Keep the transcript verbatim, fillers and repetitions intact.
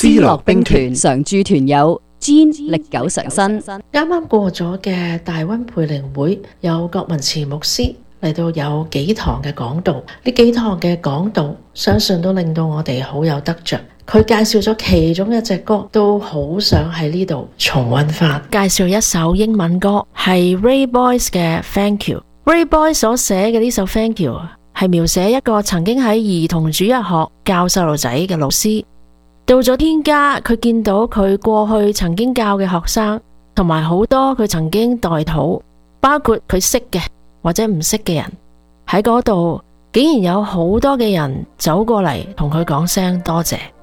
思樂兵團常駐團友 Jean 歷久常新。 啱啱過咗嘅大溫培靈會，有郭文慈牧師嚟到有幾堂嘅講道，呢幾堂嘅講道相信都令到我哋好有得着。佢介紹咗其中一隻歌，都好想喺呢度重溫翻。介紹一首英文歌，係 Ray Boyce 嘅 Thank You。Ray Boyce 所寫嘅呢首 Thank You 係描寫一個曾經喺兒童主日學教細路仔嘅老師，到咗天家，佢見到佢過去曾經教嘅學生，同埋好多佢曾經代禱，包括佢識嘅或者唔識嘅人，喺嗰度竟然有好多嘅人走過嚟同佢講聲多謝。